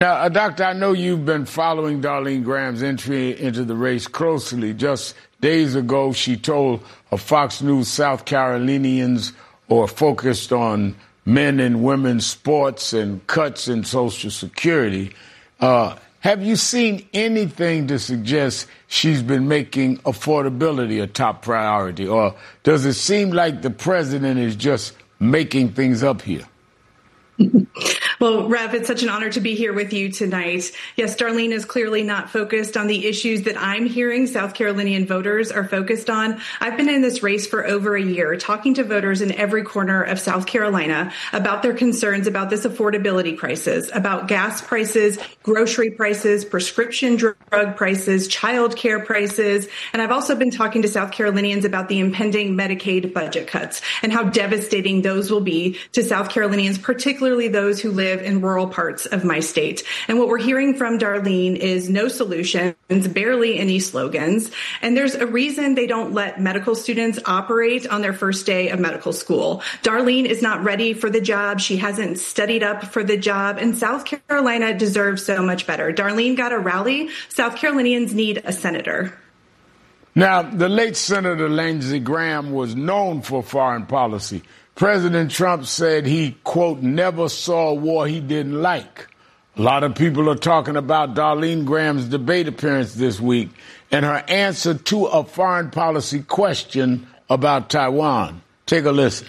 Now, Doctor, I know you've been following Darlene Graham's entry into the race closely. Just days ago, she told a Fox News South Carolinians are focused on men and women's sports and cuts in Social Security. Have you seen anything to suggest she's been making affordability a top priority? Or does it seem like the president is just making things up here? Well, Rev, it's such an honor to be here with you tonight. Yes, Darlene is clearly not focused on the issues that I'm hearing South Carolinian voters are focused on. I've been in this race for over a year, talking to voters in every corner of South Carolina about their concerns about this affordability crisis, about gas prices, grocery prices, prescription drug prices, child care prices. And I've also been talking to South Carolinians about the impending Medicaid budget cuts and how devastating those will be to South Carolinians, particularly those who live in rural parts of my state. And what we're hearing from Darlene is no solutions, barely any slogans. And there's a reason they don't let medical students operate on their first day of medical school. Darlene is not ready for the job. She hasn't studied up for the job. And South Carolina deserves so much better. Darlene got a rally. South Carolinians need a senator. Now, the late Senator Lindsey Graham was known for foreign policy. President Trump said he, quote, never saw a war he didn't like. A lot of people are talking about Darlene Graham's debate appearance this week and her answer to a foreign policy question about Taiwan. Take a listen.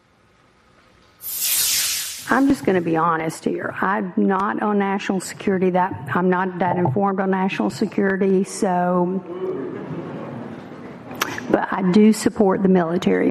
I'm just going to be honest here. I'm not on national security. I'm not that informed on national security. But I do support the military.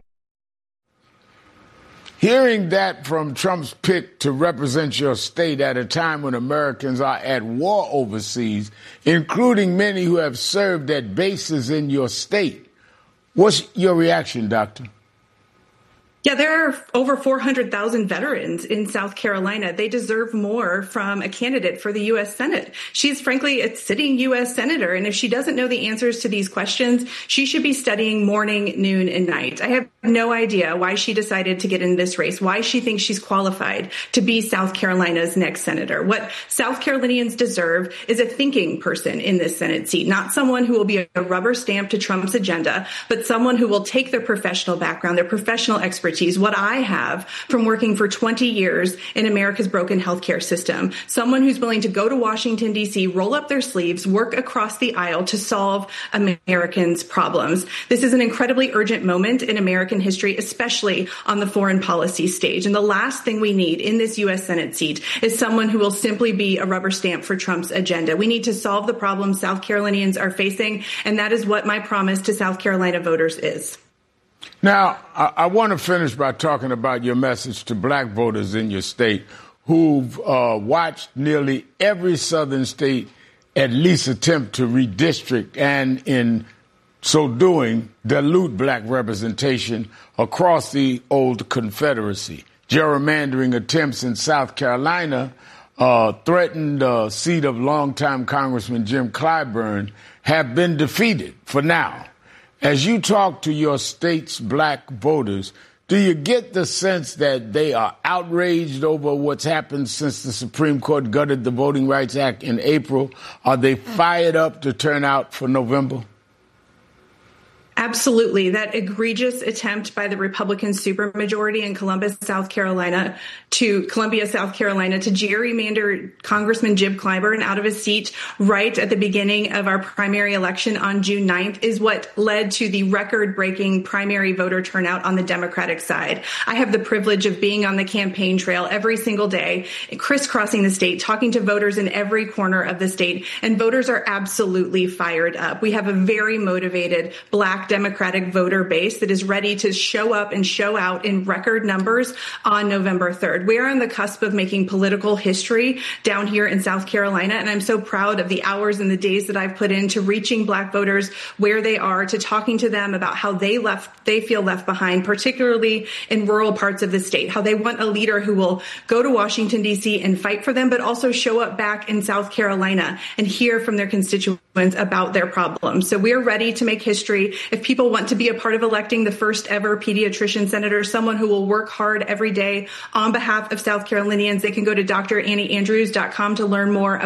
Hearing that from Trump's pick to represent your state at a time when Americans are at war overseas, including many who have served at bases in your state, what's your reaction, Doctor? Yeah, there are over 400,000 veterans in South Carolina. They deserve more from a candidate for the U.S. Senate. She's frankly a sitting U.S. senator. And if she doesn't know the answers to these questions, she should be studying morning, noon, and night. I have no idea why she decided to get in this race, why she thinks she's qualified to be South Carolina's next senator. What South Carolinians deserve is a thinking person in this Senate seat, not someone who will be a rubber stamp to Trump's agenda, but someone who will take their professional background, their professional expertise, what I have from working for 20 years in America's broken healthcare system. Someone who's willing to go to Washington, D.C., roll up their sleeves, work across the aisle to solve Americans' problems. This is an incredibly urgent moment in American history, especially on the foreign policy stage. And the last thing we need in this U.S. Senate seat is someone who will simply be a rubber stamp for Trump's agenda. We need to solve the problems South Carolinians are facing, and that is what my promise to South Carolina voters is. Now, I want to finish by talking about your message to black voters in your state who've watched nearly every southern state at least attempt to redistrict and in so doing dilute black representation across the old Confederacy. Gerrymandering attempts in South Carolina threatened the seat of longtime Congressman Jim Clyburn have been defeated for now. As you talk to your state's black voters, do you get the sense that they are outraged over what's happened since the Supreme Court gutted the Voting Rights Act in April? Are they fired up to turn out for November? Absolutely. That egregious attempt by the Republican supermajority in Columbia, South Carolina, to gerrymander Congressman Jim Clyburn out of his seat right at the beginning of our primary election on June 9th is what led to the record-breaking primary voter turnout on the Democratic side. I have the privilege of being on the campaign trail every single day, crisscrossing the state, talking to voters in every corner of the state, and voters are absolutely fired up. We have a very motivated black Democratic voter base that is ready to show up and show out in record numbers on November 3rd. We're on the cusp of making political history down here in South Carolina, and I'm so proud of the hours and the days that I've put into reaching black voters where they are, to talking to them about how they feel left behind, particularly in rural parts of the state, how they want a leader who will go to Washington, D.C. and fight for them, but also show up back in South Carolina and hear from their constituents about their problems. So we're ready to make history. If people want to be a part of electing the first ever pediatrician senator, someone who will work hard every day on behalf of South Carolinians, they can go to drannieandrews.com to learn more